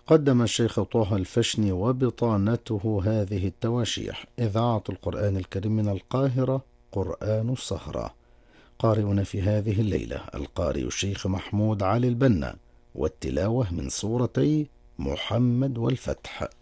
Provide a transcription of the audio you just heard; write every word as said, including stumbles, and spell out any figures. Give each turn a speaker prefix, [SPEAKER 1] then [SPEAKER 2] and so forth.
[SPEAKER 1] قدم الشيخ طه الفشني وبطانته هذه التواشيح: إذاعة القرآن الكريم من القاهرة، قرآن السهرة. قارئنا في هذه الليلة القارئ الشيخ محمود علي البنا، والتلاوة من سورتي محمد والفتح.